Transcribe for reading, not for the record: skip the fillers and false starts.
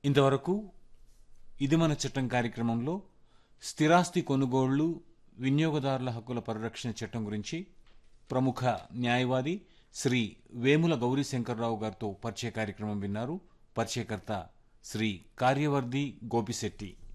ఇంతవరకు ఇది మన చట్టం కార్యక్రమంలో స్థిరాస్తి కొనుగోళ్లు వినియోగదారుల హక్కుల పరిరక్షణ చట్టం గురించి ప్రముఖ న్యాయవాది శ్రీ వేముల గౌరీశంకర్రావు గారితో పరిచయ కార్యక్రమం విన్నారు. పరిచయకర్త శ్రీ కార్యవర్ధి గోపిశెట్టి.